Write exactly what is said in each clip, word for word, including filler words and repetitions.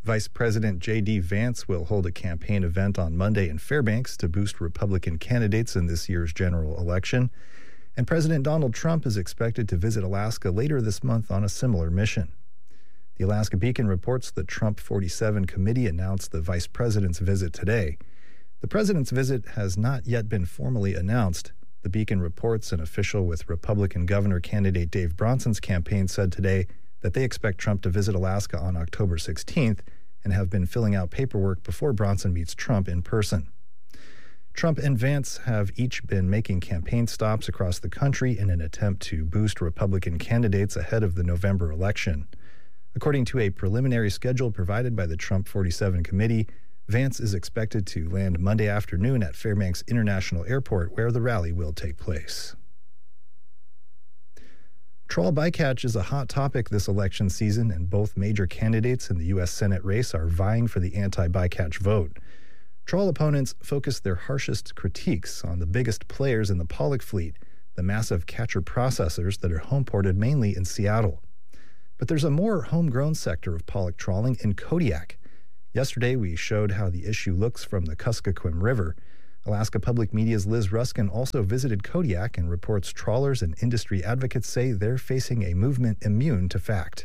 Vice President J D. Vance will hold a campaign event on Monday in Fairbanks to boost Republican candidates in this year's general election. And President Donald Trump is expected to visit Alaska later this month on a similar mission. The Alaska Beacon reports the Trump forty-seven committee announced the vice president's visit today. The president's visit has not yet been formally announced. The Beacon reports an official with Republican governor candidate Dave Bronson's campaign said today that they expect Trump to visit Alaska on October sixteenth and have been filling out paperwork before Bronson meets Trump in person. Trump and Vance have each been making campaign stops across the country in an attempt to boost Republican candidates ahead of the November election. According to a preliminary schedule provided by the Trump forty-seven committee, Vance is expected to land Monday afternoon at Fairbanks International Airport, where the rally will take place. Trawl bycatch is a hot topic this election season, and both major candidates in the U S Senate race are vying for the anti-bycatch vote. Trawl opponents focus their harshest critiques on the biggest players in the pollock fleet, the massive catcher processors that are homeported mainly in Seattle. But there's a more homegrown sector of pollock trawling in Kodiak. Yesterday, we showed how the issue looks from the Kuskokwim River. Alaska Public Media's Liz Ruskin also visited Kodiak and reports trawlers and industry advocates say they're facing a movement immune to fact.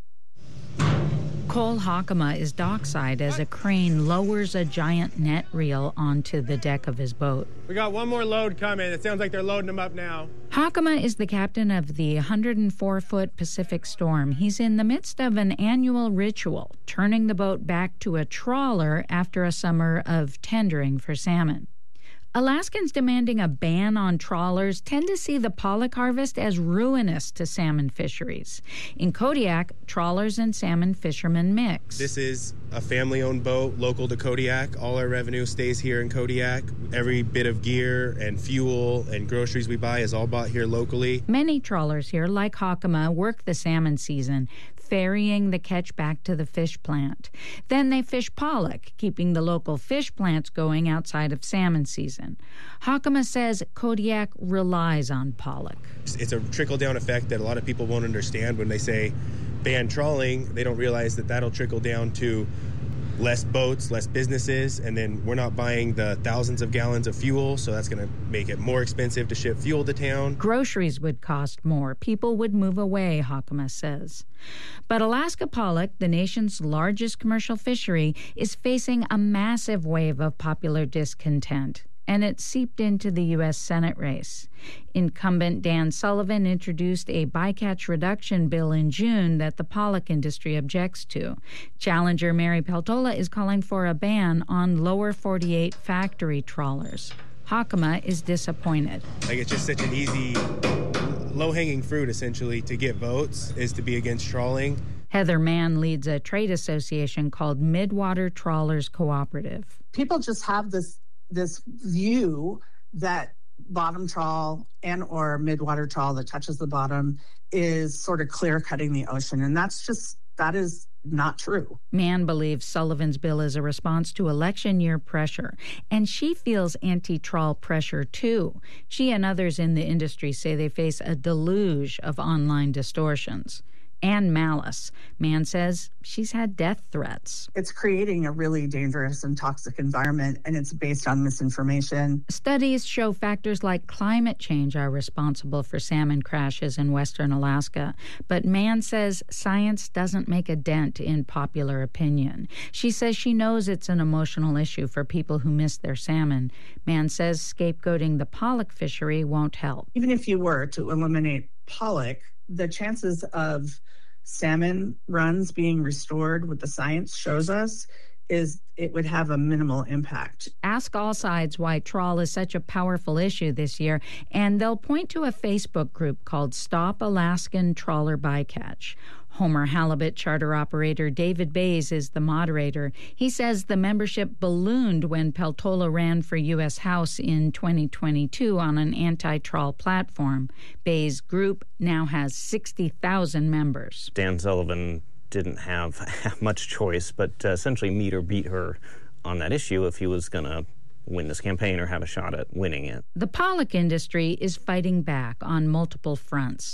Cole Hakama is dockside as a crane lowers a giant net reel onto the deck of his boat. We got one more load coming. It sounds like they're loading them up now. Hakama is the captain of the one hundred four foot Pacific Storm. He's in the midst of an annual ritual, turning the boat back to a trawler after a summer of tendering for salmon. Alaskans demanding a ban on trawlers tend to see the pollock harvest as ruinous to salmon fisheries. In Kodiak, trawlers and salmon fishermen mix. This is a family-owned boat local to Kodiak. All our revenue stays here in Kodiak. Every bit of gear and fuel and groceries we buy is all bought here locally. Many trawlers here, like Hakama, work the salmon season, ferrying the catch back to the fish plant. Then they fish pollock, keeping the local fish plants going outside of salmon season. Hakama says Kodiak relies on pollock. It's a trickle-down effect that a lot of people won't understand when they say ban trawling. They don't realize that that'll trickle down to less boats, less businesses, and then we're not buying the thousands of gallons of fuel, so that's going to make it more expensive to ship fuel to town. Groceries would cost more. People would move away, Hakama says. But Alaska pollock, the nation's largest commercial fishery, is facing a massive wave of popular discontent, and it seeped into the U S Senate race. Incumbent Dan Sullivan introduced a bycatch reduction bill in June that the pollock industry objects to. Challenger Mary Peltola is calling for a ban on lower forty-eight factory trawlers. Hakama is disappointed. Like, it's just such an easy, low-hanging fruit, essentially, to get votes, is to be against trawling. Heather Mann leads a trade association called Midwater Trawlers Cooperative. People just have this this view that bottom trawl and or midwater trawl that touches the bottom is sort of clear cutting the ocean. And that's just, that is not true. Mann believes Sullivan's bill is a response to election year pressure, and she feels anti-trawl pressure too. She and others in the industry say they face a deluge of online distortions and malice. Mann says she's had death threats. It's creating a really dangerous and toxic environment, and it's based on misinformation. Studies show factors like climate change are responsible for salmon crashes in western Alaska. But Mann says science doesn't make a dent in popular opinion. She says she knows it's an emotional issue for people who miss their salmon. Mann says scapegoating the pollock fishery won't help. Even if you were to eliminate pollock, the chances of salmon runs being restored, what the science shows us, is it would have a minimal impact. Ask all sides why trawl is such a powerful issue this year, and they'll point to a Facebook group called Stop Alaskan Trawler Bycatch. Homer Halibut charter operator David Bays is the moderator. He says the membership ballooned when Peltola ran for U S House in twenty twenty-two on an anti-trawl platform. Bays' group now has sixty thousand members. Dan Sullivan didn't have much choice but uh, essentially meet or beat her on that issue if he was going to win this campaign or have a shot at winning it. The pollock industry is fighting back on multiple fronts.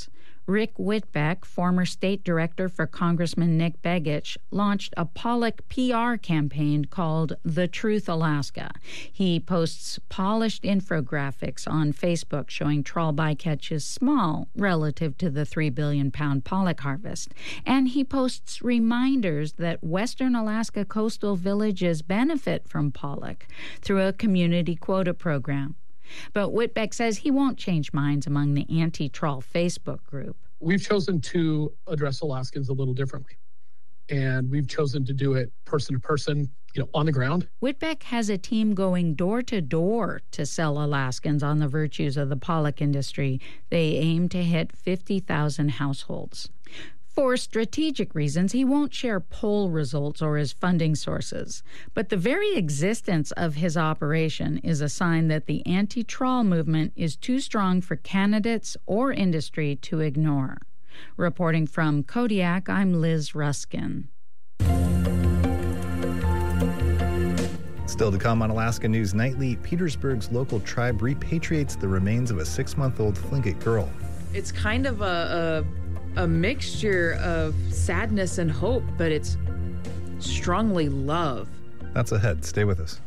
Rick Whitbeck, former state director for Congressman Nick Begich, launched a Pollock P R campaign called The Truth Alaska. He posts polished infographics on Facebook showing trawl bycatch is small relative to the three billion pound pollock harvest. And he posts reminders that Western Alaska coastal villages benefit from pollock through a community quota program. But Whitbeck says he won't change minds among the anti-trawl Facebook group. We've chosen to address Alaskans a little differently, and we've chosen to do it person to person, you know, on the ground. Whitbeck has a team going door to door to sell Alaskans on the virtues of the pollock industry. They aim to hit fifty thousand households. For strategic reasons, he won't share poll results or his funding sources. But the very existence of his operation is a sign that the anti-trawl movement is too strong for candidates or industry to ignore. Reporting from Kodiak, I'm Liz Ruskin. Still to come on Alaska News Nightly, Petersburg's local tribe repatriates the remains of a six-month-old Tlingit girl. It's kind of a... a... a mixture of sadness and hope, but it's strongly love. That's ahead. Stay with us.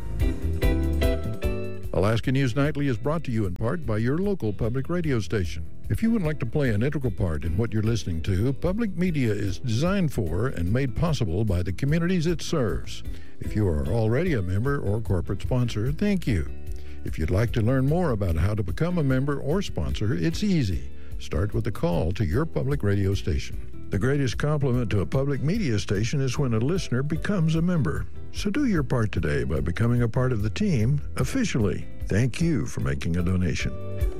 Alaska News Nightly is brought to you in part by your local public radio station. If you would like to play an integral part in what you're listening to, public media is designed for and made possible by the communities it serves. If you are already a member or corporate sponsor, thank you. If you'd like to learn more about how to become a member or sponsor, it's easy. Start with a call to your public radio station. The greatest compliment to a public media station is when a listener becomes a member. So do your part today by becoming a part of the team officially. Thank you for making a donation.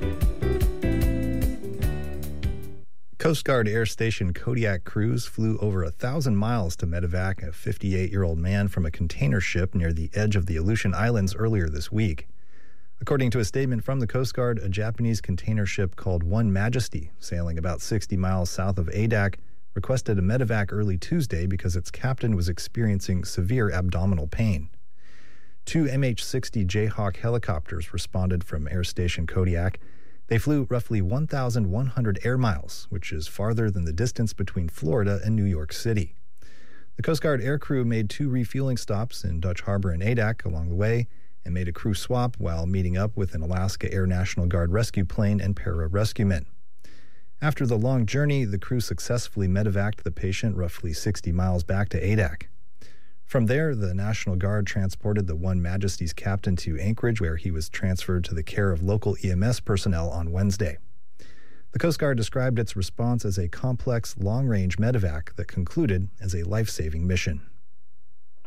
Coast Guard Air Station Kodiak crews flew over a thousand miles to medevac a fifty-eight-year-old man from a container ship near the edge of the Aleutian Islands earlier this week. According to a statement from the Coast Guard, a Japanese container ship called One Majesty, sailing about sixty miles south of Adak, requested a medevac early Tuesday because its captain was experiencing severe abdominal pain. Two M H sixty Jayhawk helicopters responded from Air Station Kodiak. They flew roughly one thousand one hundred air miles, which is farther than the distance between Florida and New York City. The Coast Guard aircrew made two refueling stops in Dutch Harbor and Adak along the way, and made a crew swap while meeting up with an Alaska Air National Guard rescue plane and para-rescuemen. After the long journey, the crew successfully medevaced the patient roughly sixty miles back to Adak. From there, the National Guard transported the One Majesty's captain to Anchorage, where he was transferred to the care of local E M S personnel on Wednesday. The Coast Guard described its response as a complex, long-range medevac that concluded as a life-saving mission.